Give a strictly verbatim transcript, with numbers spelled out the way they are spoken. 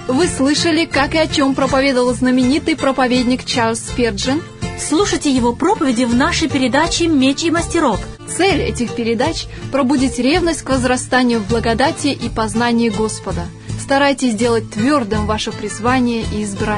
Вы слышали, как и о чем проповедовал знаменитый проповедник Чарльз Спирджин? Слушайте его проповеди в нашей передаче «Меч и мастерок». Цель этих передач – пробудить ревность к возрастанию в благодати и познании Господа. Старайтесь сделать твердым ваше призвание и избрание.